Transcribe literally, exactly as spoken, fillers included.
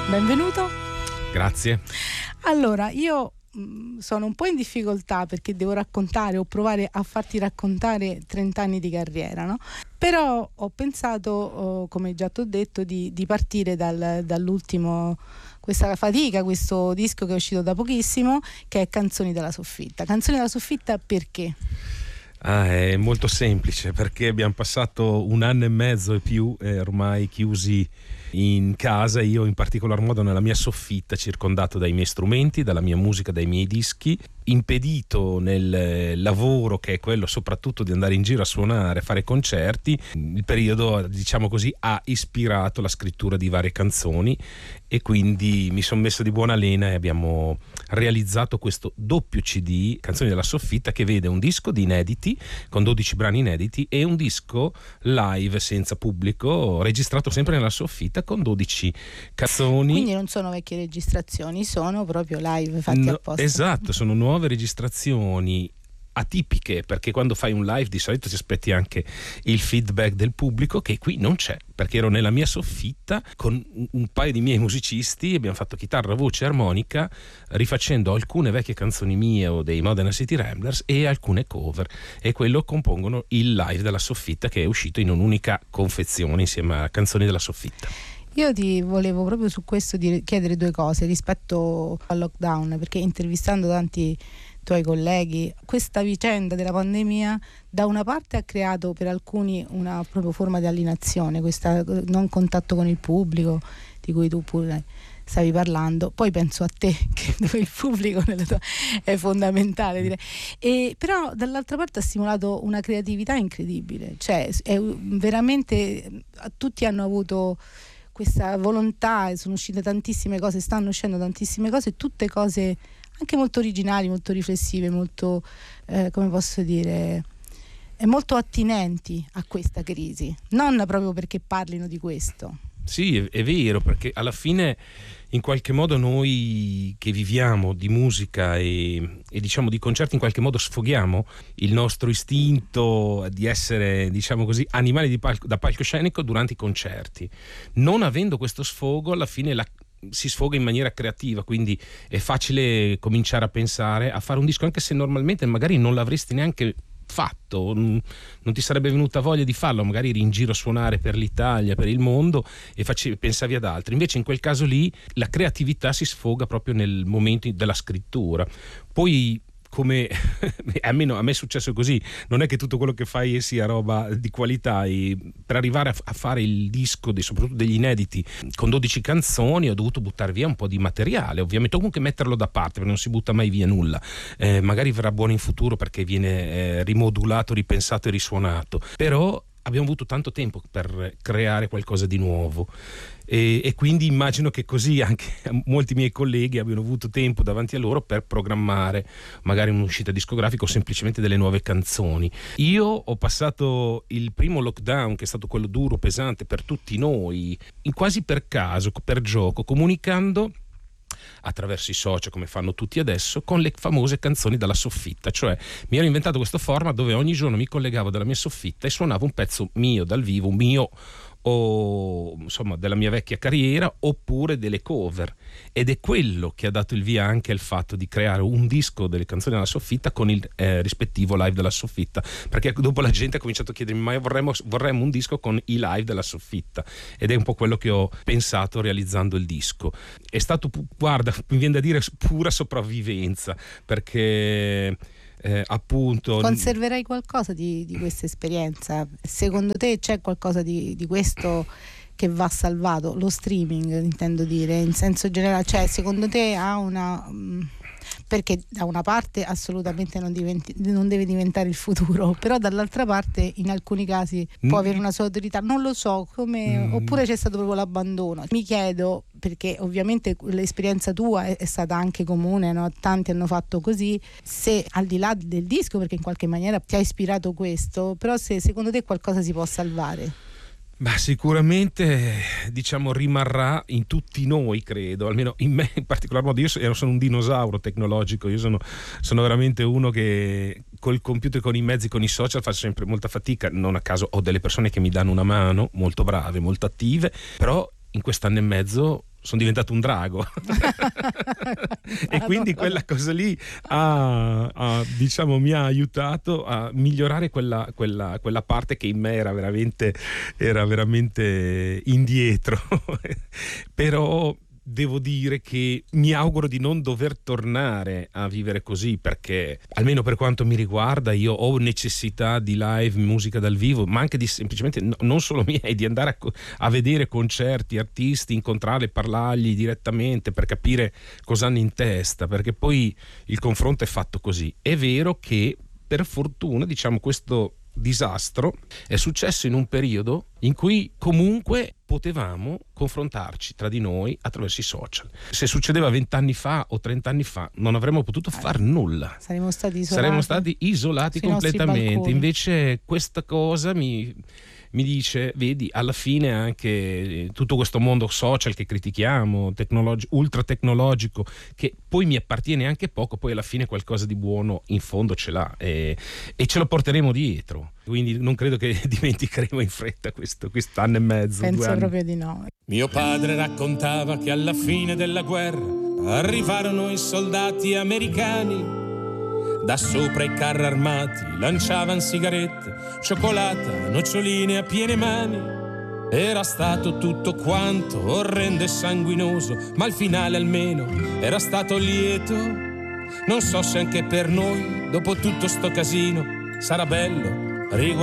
Benvenuto. Grazie. Allora, io mh, sono un po' in difficoltà perché devo raccontare o provare a farti raccontare trenta anni di carriera, no? Però ho pensato, oh, come già ti ho detto, di, di partire dal, dall'ultimo, questa fatica, questo disco che è uscito da pochissimo, che è Canzoni dalla soffitta. Canzoni dalla soffitta perché? Ah, è molto semplice, perché abbiamo passato un anno e mezzo e più eh, ormai chiusi in casa, io in particolar modo nella mia soffitta, circondato dai miei strumenti, dalla mia musica, dai miei dischi, impedito nel lavoro, che è quello soprattutto di andare in giro a suonare, a fare concerti. Il periodo, diciamo così, ha ispirato la scrittura di varie canzoni e quindi mi sono messo di buona lena e abbiamo realizzato questo doppio C D, Canzoni della soffitta, che vede un disco di inediti con dodici brani inediti e un disco live senza pubblico, registrato sempre nella soffitta con dodici canzoni. Quindi non sono vecchie registrazioni, sono proprio live fatti no, apposta. Esatto, sono nuove registrazioni atipiche, perché quando fai un live di solito ti aspetti anche il feedback del pubblico, che qui non c'è, perché ero nella mia soffitta con un paio di miei musicisti, abbiamo fatto chitarra, voce, armonica, rifacendo alcune vecchie canzoni mie o dei Modena City Ramblers e alcune cover, e quello compongono il live della soffitta, che è uscito in un'unica confezione insieme a Canzoni della soffitta. Io ti volevo proprio su questo dire, chiedere due cose rispetto al lockdown, perché intervistando tanti tuoi colleghi, questa vicenda della pandemia da una parte ha creato per alcuni una proprio forma di alienazione, questo non contatto con il pubblico di cui tu pure stavi parlando, poi penso a te che dove il pubblico nella tua, è fondamentale, direi. E però dall'altra parte ha stimolato una creatività incredibile, cioè è veramente, tutti hanno avuto questa volontà, sono uscite tantissime cose, stanno uscendo tantissime cose, tutte cose anche molto originali, molto riflessive, molto, eh, come posso dire, eh, molto attinenti a questa crisi, non proprio perché parlino di questo. Sì, è, è vero, perché alla fine in qualche modo noi che viviamo di musica e, e diciamo di concerti, in qualche modo sfoghiamo il nostro istinto di essere, diciamo così, animali di palco, da palcoscenico durante i concerti. Non avendo questo sfogo, alla fine la si sfoga in maniera creativa, quindi è facile cominciare a pensare a fare un disco, anche se normalmente magari non l'avresti neanche fatto, non ti sarebbe venuta voglia di farlo, magari eri in giro a suonare per l'Italia, per il mondo e facevi, pensavi ad altri. Invece in quel caso lì la creatività si sfoga proprio nel momento della scrittura. Poi, come almeno a me è successo così, non è che tutto quello che fai sia roba di qualità, e per arrivare a, a fare il disco dei, soprattutto degli inediti con dodici canzoni ho dovuto buttare via un po' di materiale, ovviamente, o comunque metterlo da parte, perché non si butta mai via nulla, eh, magari verrà buono in futuro perché viene eh, rimodulato, ripensato e risuonato, però abbiamo avuto tanto tempo per creare qualcosa di nuovo. E, e quindi immagino che così anche molti miei colleghi abbiano avuto tempo davanti a loro per programmare magari un'uscita discografica o semplicemente delle nuove canzoni. Io ho passato il primo lockdown, che è stato quello duro, pesante per tutti noi, in quasi per caso, per gioco, comunicando attraverso i social, come fanno tutti adesso, con le famose canzoni dalla soffitta. Cioè mi ero inventato questo format dove ogni giorno mi collegavo dalla mia soffitta e suonavo un pezzo mio dal vivo, un mio o insomma della mia vecchia carriera, oppure delle cover, ed è quello che ha dato il via anche al fatto di creare un disco delle canzoni della soffitta con il eh, rispettivo live della soffitta, perché dopo la gente ha cominciato a chiedermi: ma vorremmo, vorremmo un disco con i live della soffitta, ed è un po' quello che ho pensato realizzando il disco. È stato, guarda, mi viene da dire pura sopravvivenza, perché Eh, appunto. Conserverai qualcosa di, di questa esperienza? Secondo te c'è qualcosa di, di questo che va salvato? Lo streaming, intendo dire, in senso generale, cioè secondo te ha una... perché da una parte assolutamente non, diventi, non deve diventare il futuro, però dall'altra parte in alcuni casi può avere una sua autorità, non lo so come, mm. oppure c'è stato proprio l'abbandono. Mi chiedo, perché ovviamente l'esperienza tua è, è stata anche comune, no? Tanti hanno fatto così, se al di là del disco, perché in qualche maniera ti ha ispirato questo, però se secondo te qualcosa si può salvare? Ma sicuramente, diciamo, rimarrà in tutti noi, credo, almeno in me in particolar modo. Io sono un dinosauro tecnologico, io sono, sono veramente uno che col computer, con i mezzi, con i social faccio sempre molta fatica. Non a caso ho delle persone che mi danno una mano, molto brave, molto attive, però in quest'anno e mezzo sono diventato un drago. E quindi quella cosa lì ha, ha, diciamo, mi ha aiutato a migliorare quella, quella, quella parte che in me era veramente, era veramente indietro. Però devo dire che mi auguro di non dover tornare a vivere così, perché almeno per quanto mi riguarda io ho necessità di live, musica dal vivo, ma anche di semplicemente, no, non solo miei, di andare a, a vedere concerti, artisti, incontrarli, parlargli direttamente per capire cosa hanno in testa, perché poi il confronto è fatto così. È vero che per fortuna, diciamo, questo disastro è successo in un periodo in cui comunque potevamo confrontarci tra di noi attraverso i social. Se succedeva vent'anni fa o trent'anni fa non avremmo potuto far nulla, saremmo stati isolati, saremmo stati isolati completamente. Invece questa cosa mi mi dice, vedi, alla fine anche tutto questo mondo social che critichiamo, tecnologi- ultra tecnologico, che poi mi appartiene anche poco, poi alla fine qualcosa di buono in fondo ce l'ha, e, e ce lo porteremo dietro. Quindi non credo che dimenticheremo in fretta questo quest'anno e mezzo. Penso proprio di no. Mio padre raccontava che alla fine della guerra arrivarono i soldati americani. Da sopra i carri armati lanciavan sigarette, cioccolata, noccioline a piene mani. Era stato tutto quanto orrendo e sanguinoso, ma il finale almeno era stato lieto. Non so se anche per noi, dopo tutto sto casino, sarà bello riguardare